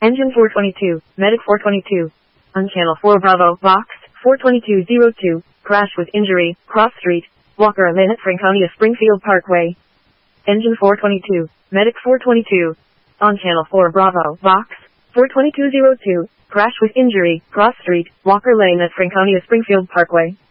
Engine 422, Medic 422. On Channel 4 Bravo, Box 42202, crash with injury, cross street, Walker Lane at Franconia Springfield Parkway. Engine 422, Medic 422. On Channel 4 Bravo, Box 42202, crash with injury, cross street, Walker Lane at Franconia Springfield Parkway.